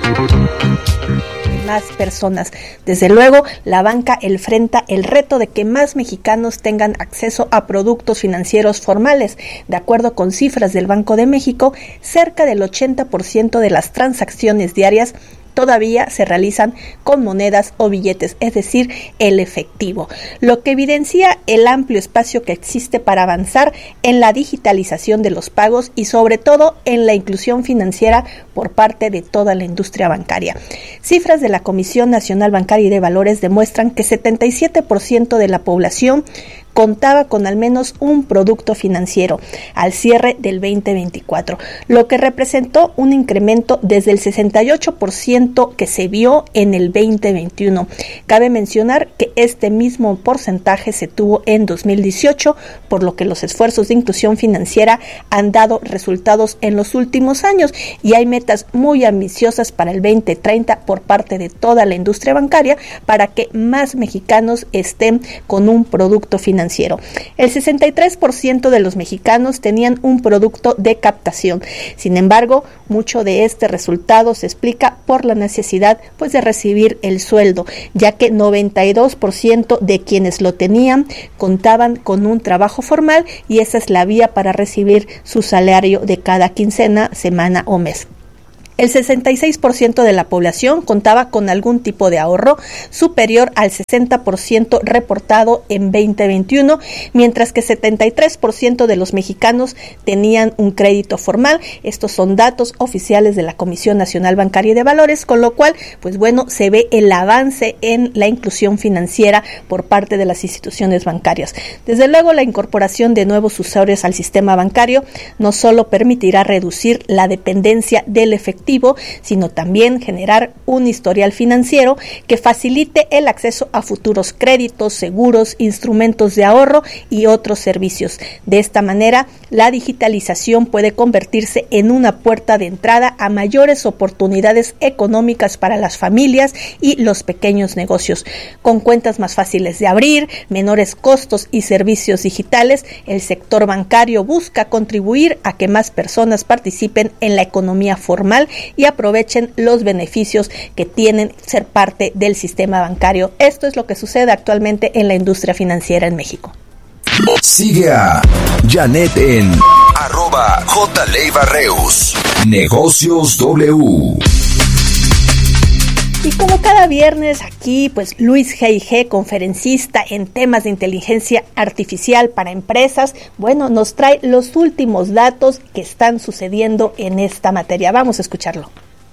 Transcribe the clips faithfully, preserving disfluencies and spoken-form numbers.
Más personas. Desde luego, la banca enfrenta el reto de que más mexicanos tengan acceso a productos financieros formales. De acuerdo con cifras del Banco de México, cerca del ochenta por ciento de las transacciones diarias todavía se realizan con monedas o billetes, es decir, el efectivo, lo que evidencia el amplio espacio que existe para avanzar en la digitalización de los pagos y sobre todo en la inclusión financiera por parte de toda la industria bancaria. Cifras de la Comisión Nacional Bancaria y de Valores demuestran que setenta y siete por ciento de la población contaba con al menos un producto financiero al cierre del veinte veinticuatro, lo que representó un incremento desde el sesenta y ocho por ciento que se vio en el veinte veintiuno. Cabe mencionar que este mismo porcentaje se tuvo en dos mil dieciocho, por lo que los esfuerzos de inclusión financiera han dado resultados en los últimos años y hay metas muy ambiciosas para el veinte treinta por parte de toda la industria bancaria para que más mexicanos estén con un producto financiero. El sesenta y tres por ciento de los mexicanos tenían un producto de captación. Sin embargo, mucho de este resultado se explica por la necesidad pues de recibir el sueldo, ya que noventa y dos por ciento de quienes lo tenían contaban con un trabajo formal y esa es la vía para recibir su salario de cada quincena, semana o mes. El sesenta y seis por ciento de la población contaba con algún tipo de ahorro superior al sesenta por ciento reportado en veinte veintiuno, mientras que setenta y tres por ciento de los mexicanos tenían un crédito formal. Estos son datos oficiales de la Comisión Nacional Bancaria y de Valores, con lo cual, pues bueno, se ve el avance en la inclusión financiera por parte de las instituciones bancarias. Desde luego, la incorporación de nuevos usuarios al sistema bancario no solo permitirá reducir la dependencia del efectivo, sino también generar un historial financiero que facilite el acceso a futuros créditos, seguros, instrumentos de ahorro y otros servicios. De esta manera, la digitalización puede convertirse en una puerta de entrada a mayores oportunidades económicas para las familias y los pequeños negocios. Con cuentas más fáciles de abrir, menores costos y servicios digitales, el sector bancario busca contribuir a que más personas participen en la economía formal y aprovechen los beneficios que tienen ser parte del sistema bancario. Esto es lo que sucede actualmente en la industria financiera en México. Sigue a Janet en arroba J. Leiva Reus. Negocios W. Y como cada viernes aquí, pues Luis G y G, conferencista en temas de inteligencia artificial para empresas, bueno, nos trae los últimos datos que están sucediendo en esta materia. Vamos a escucharlo.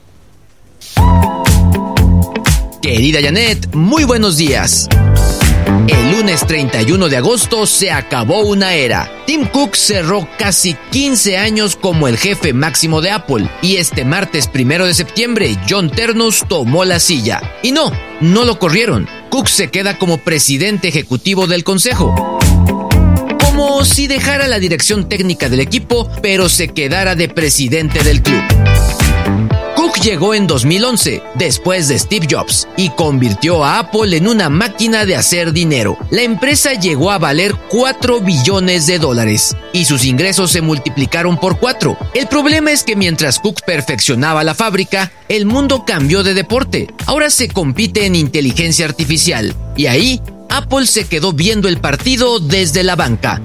Querida Janet, muy buenos días. El lunes treinta y uno de agosto se acabó una era. Tim Cook cerró casi quince años como el jefe máximo de Apple y este martes primero de septiembre John Ternus tomó la silla. Y no, no lo corrieron. Cook se queda como presidente ejecutivo del consejo. Como si dejara la dirección técnica del equipo, pero se quedara de presidente del club. Cook llegó en dos mil once, después de Steve Jobs, y convirtió a Apple en una máquina de hacer dinero. La empresa llegó a valer cuatro billones de dólares, y sus ingresos se multiplicaron por cuatro. El problema es que mientras Cook perfeccionaba la fábrica, el mundo cambió de deporte. Ahora se compite en inteligencia artificial, y ahí Apple se quedó viendo el partido desde la banca.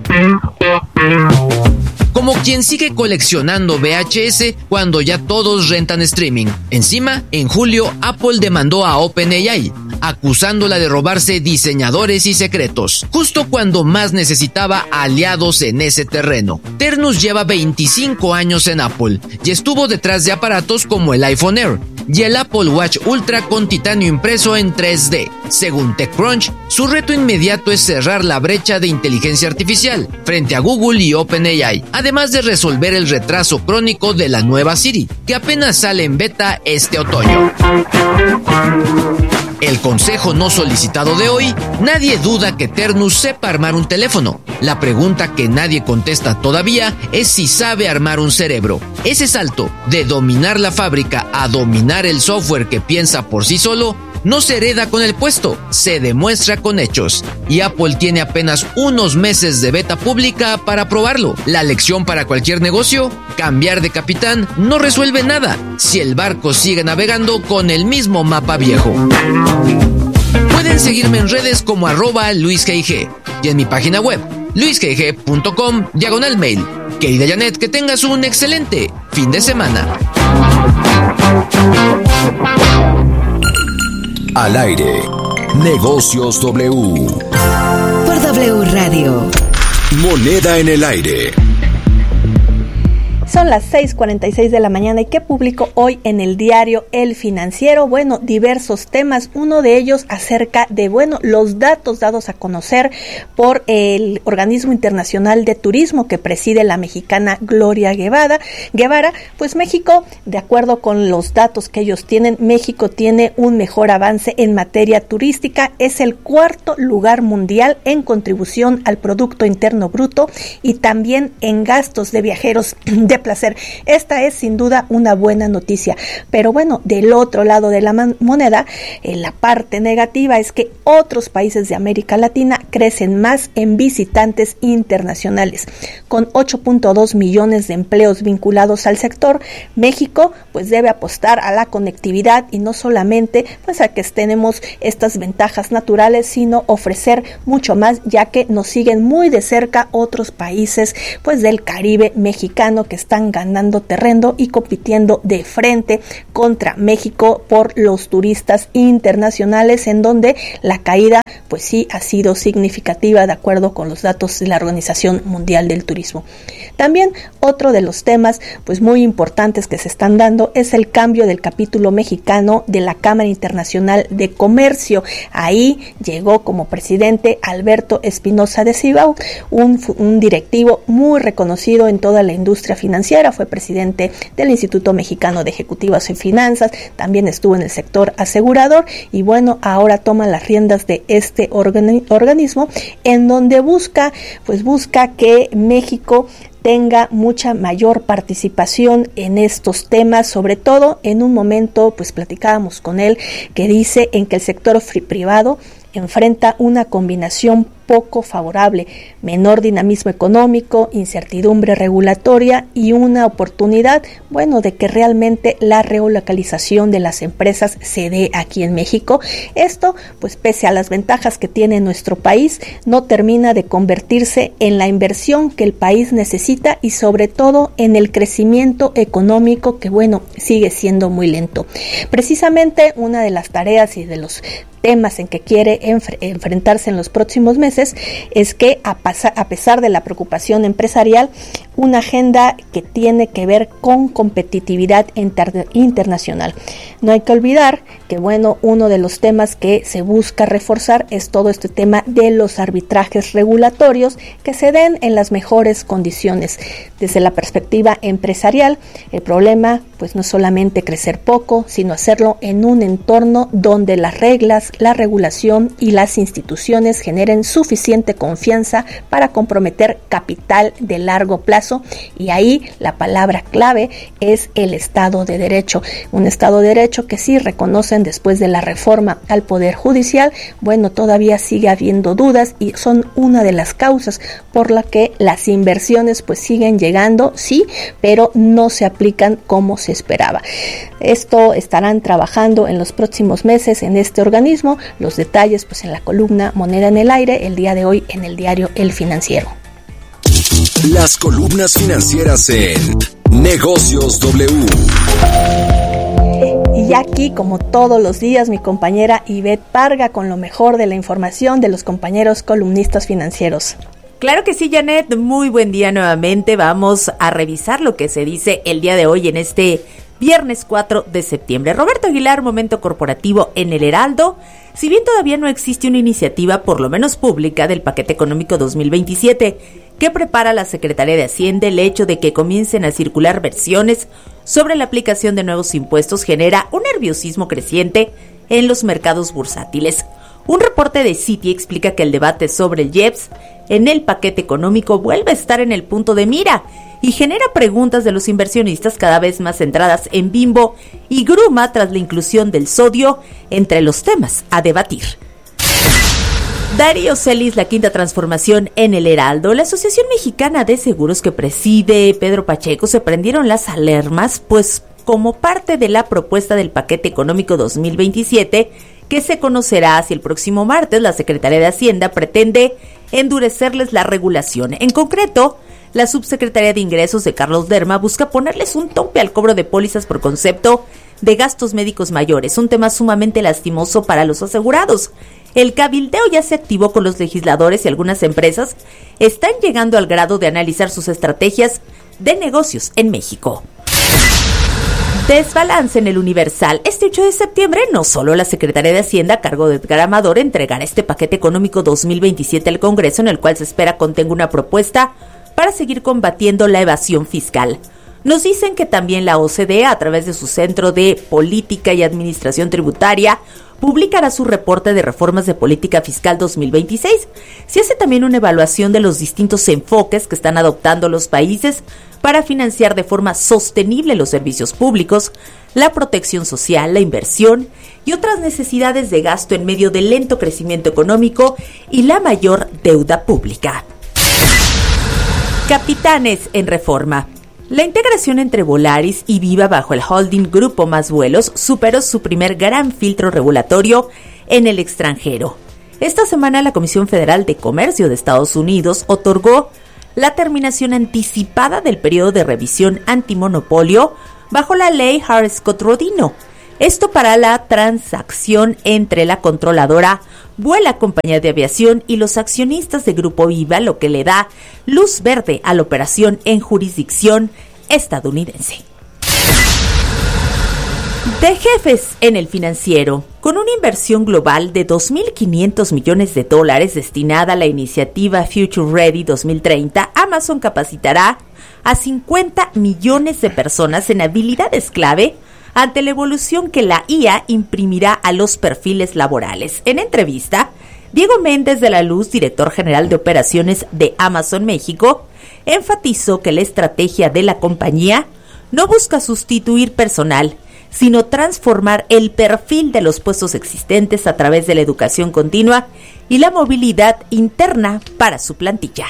Como quien sigue coleccionando V H S cuando ya todos rentan streaming. Encima, en julio, Apple demandó a OpenAI, acusándola de robarse diseñadores y secretos, justo cuando más necesitaba aliados en ese terreno. Ternus lleva veinticinco años en Apple y estuvo detrás de aparatos como el iPhone Air y el Apple Watch Ultra con titanio impreso en tres D. Según TechCrunch, su reto inmediato es cerrar la brecha de inteligencia artificial frente a Google y OpenAI, además de resolver el retraso crónico de la nueva Siri, que apenas sale en beta este otoño. El consejo no solicitado de hoy: nadie duda que Ternus sepa armar un teléfono. La pregunta que nadie contesta todavía es si sabe armar un cerebro. Ese salto de dominar la fábrica a dominar el software que piensa por sí solo no se hereda con el puesto, se demuestra con hechos. Y Apple tiene apenas unos meses de beta pública para probarlo. La lección para cualquier negocio: cambiar de capitán no resuelve nada si el barco sigue navegando con el mismo mapa viejo. Pueden seguirme en redes como arroba Luis G I G y en mi página web luis g i g punto com diagonal mail. Querida Janet, que tengas un excelente fin de semana. Al aire, Negocios W. Por W Radio. Moneda en el aire. Son las seis cuarenta y seis de la mañana y ¿qué publicó hoy en el diario El Financiero? Bueno, diversos temas, uno de ellos acerca de, bueno, los datos dados a conocer por el Organismo Internacional de Turismo que preside la mexicana Gloria Guevara. Guevara, pues México, de acuerdo con los datos que ellos tienen, México tiene un mejor avance en materia turística, es el cuarto lugar mundial en contribución al Producto Interno Bruto y también en gastos de viajeros de placer. Esta es sin duda una buena noticia, pero bueno, del otro lado de la man- moneda, eh, la parte negativa es que otros países de América Latina crecen más en visitantes internacionales. Con ocho punto dos millones de empleos vinculados al sector, México pues debe apostar a la conectividad y no solamente pues a que tenemos estas ventajas naturales, sino ofrecer mucho más, ya que nos siguen muy de cerca otros países pues del Caribe mexicano que están ganando terreno y compitiendo de frente contra México por los turistas internacionales, en donde la caída pues sí ha sido significativa de acuerdo con los datos de la Organización Mundial del Turismo. También otro de los temas pues muy importantes que se están dando es el cambio del capítulo mexicano de la Cámara Internacional de Comercio. Ahí llegó como presidente Alberto Espinosa de Cibao, un, un directivo muy reconocido en toda la industria financiera, fue presidente del Instituto Mexicano de Ejecutivas y Finanzas, también estuvo en el sector asegurador y bueno, ahora toma las riendas de este organi- organismo en donde busca, pues busca que México tenga mucha mayor participación en estos temas, sobre todo en un momento, pues platicábamos con él, que dice en que el sector privado enfrenta una combinación poco favorable, menor dinamismo económico, incertidumbre regulatoria y una oportunidad, bueno, de que realmente la relocalización de las empresas se dé aquí en México. Esto, pues pese a las ventajas que tiene nuestro país, no termina de convertirse en la inversión que el país necesita y sobre todo en el crecimiento económico que, bueno, sigue siendo muy lento. Precisamente una de las tareas y de los temas en que quiere enfre- enfrentarse en los próximos meses es que a, pasa- a pesar de la preocupación empresarial, una agenda que tiene que ver con competitividad inter- internacional. No hay que olvidar que, bueno, uno de los temas que se busca reforzar es todo este tema de los arbitrajes regulatorios que se den en las mejores condiciones. Desde la perspectiva empresarial, el problema pues no es solamente crecer poco, sino hacerlo en un entorno donde las reglas, la regulación y las instituciones generen suficiente confianza para comprometer capital de largo plazo, y ahí la palabra clave es el Estado de Derecho, un Estado de Derecho que sí reconocen después de la reforma al Poder Judicial. Bueno, todavía sigue habiendo dudas y son una de las causas por la que las inversiones pues siguen llegando, sí, pero no se aplican como se esperaba. Esto estarán trabajando en los próximos meses en este organismo. Los detalles pues en la columna Moneda en el Aire el día de hoy en el diario El Financiero. Las columnas financieras en Negocios W. Y aquí, como todos los días, mi compañera Ivette Parga con lo mejor de la información de los compañeros columnistas financieros. Claro que sí, Janet, muy buen día nuevamente. Vamos a revisar lo que se dice el día de hoy en este viernes cuatro de septiembre. Roberto Aguilar, momento corporativo en el Heraldo. Si bien todavía no existe una iniciativa, por lo menos pública, del paquete económico dos mil veintisiete, que prepara la Secretaría de Hacienda, el hecho de que comiencen a circular versiones sobre la aplicación de nuevos impuestos genera un nerviosismo creciente en los mercados bursátiles. Un reporte de Citi explica que el debate sobre el I E P S en el paquete económico vuelve a estar en el punto de mira y genera preguntas de los inversionistas cada vez más centradas en Bimbo y Gruma tras la inclusión del sodio entre los temas a debatir. Darío Celis, la quinta transformación en el Heraldo. La Asociación Mexicana de Seguros que preside Pedro Pacheco se prendieron las alarmas, pues como parte de la propuesta del paquete económico dos mil veintisiete, que se conocerá hacia el próximo martes, la Secretaría de Hacienda pretende endurecerles la regulación. En concreto, la Subsecretaría de Ingresos de Carlos Lerma busca ponerles un tope al cobro de pólizas por concepto de gastos médicos mayores, un tema sumamente lastimoso para los asegurados. El cabildeo ya se activó con los legisladores y algunas empresas están llegando al grado de analizar sus estrategias de negocios en México. Desbalance en el Universal. Este ocho de septiembre, no solo la Secretaría de Hacienda a cargo de Edgar Amador entregará este paquete económico dos mil veintisiete al Congreso, en el cual se espera contenga una propuesta para seguir combatiendo la evasión fiscal. Nos dicen que también la O C D E, a través de su Centro de Política y Administración Tributaria, publicará su reporte de reformas de política fiscal dos mil veintiséis. Se hace también una evaluación de los distintos enfoques que están adoptando los países para financiar de forma sostenible los servicios públicos, la protección social, la inversión y otras necesidades de gasto en medio del lento crecimiento económico y la mayor deuda pública. Capitanes en Reforma. La integración entre Volaris y Viva bajo el holding Grupo Más Vuelos superó su primer gran filtro regulatorio en el extranjero. Esta semana la Comisión Federal de Comercio de Estados Unidos otorgó la terminación anticipada del periodo de revisión antimonopolio bajo la ley Hart-Scott-Rodino. Esto para la transacción entre la controladora Vuela Compañía de Aviación y los accionistas de Grupo Viva, lo que le da luz verde a la operación en jurisdicción estadounidense. De jefes en el financiero. Con una inversión global de dos mil quinientos millones de dólares destinada a la iniciativa Future Ready dos mil treinta, Amazon capacitará a cincuenta millones de personas en habilidades clave ante la evolución que la I A imprimirá a los perfiles laborales. En entrevista, Diego Méndez de la Luz, director general de operaciones de Amazon México, enfatizó que la estrategia de la compañía no busca sustituir personal, sino transformar el perfil de los puestos existentes a través de la educación continua y la movilidad interna para su plantilla.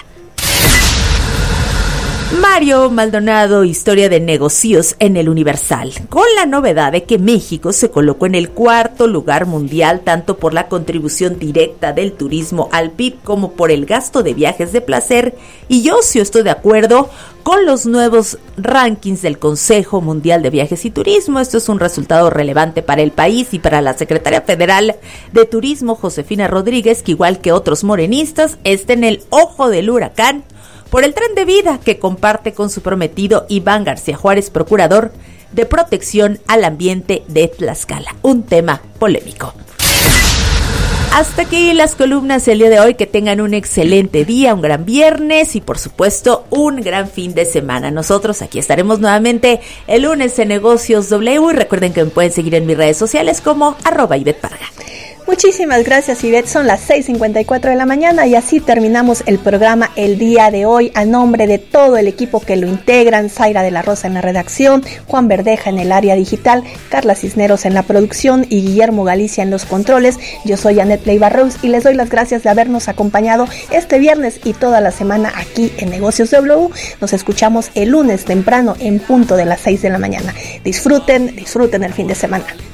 Mario Maldonado, historia de negocios en el Universal, con la novedad de que México se colocó en el cuarto lugar mundial tanto por la contribución directa del turismo al P I B como por el gasto de viajes de placer, y yo sí estoy de acuerdo con los nuevos rankings del Consejo Mundial de Viajes y Turismo. Esto es un resultado relevante para el país y para la Secretaria Federal de Turismo, Josefina Rodríguez, que igual que otros morenistas está en el ojo del huracán por el tren de vida que comparte con su prometido Iván García Juárez, procurador de protección al ambiente de Tlaxcala. Un tema polémico. Hasta aquí las columnas el día de hoy. Que tengan un excelente día, un gran viernes y por supuesto un gran fin de semana. Nosotros aquí estaremos nuevamente el lunes en Negocios W y recuerden que me pueden seguir en mis redes sociales como arroba Ivette Parga. Muchísimas gracias, Ivette. Son las seis cincuenta y cuatro de la mañana y así terminamos el programa el día de hoy. A nombre de todo el equipo que lo integran, Zaira de la Rosa en la redacción, Juan Verdeja en el área digital, Carla Cisneros en la producción y Guillermo Galicia en los controles. Yo soy Annette Leiva Rose y les doy las gracias de habernos acompañado este viernes y toda la semana aquí en Negocios W. Nos escuchamos el lunes temprano en punto de las seis de la mañana. Disfruten, disfruten el fin de semana.